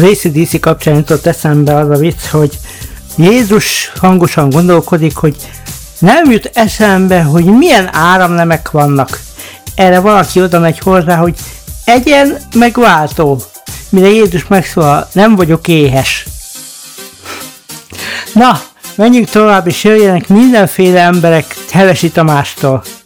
Az AC/DC kapcsán jutott eszembe az a vicc, hogy Jézus hangosan gondolkodik, hogy nem jut eszembe, hogy milyen áramnemek vannak. Erre valaki oda megy hozzá, hogy egyen meg váltó. Mire Jézus megszólal, nem vagyok éhes. Na, menjünk tovább, és jöjjenek mindenféle emberek Hevesi Tamástól.